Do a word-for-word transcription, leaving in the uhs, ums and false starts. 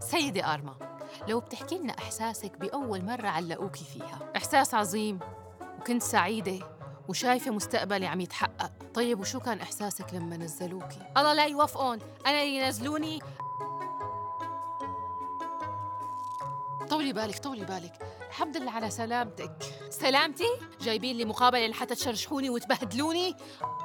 سيدة آرما، لو بتحكي لنا إحساسك بأول مرة علقوكي فيها. إحساس عظيم، وكنت سعيدة وشايفة مستقبلي عم يتحقق. طيب وشو كان إحساسك لما نزلوكي؟ الله لا يوفقون، أنا اللي نزلوني. طولي بالك طولي بالك، الحمد لله على سلامتك. سلامتي؟ جايبين لي مقابلة لحتى تشرشحوني وتبهدلوني؟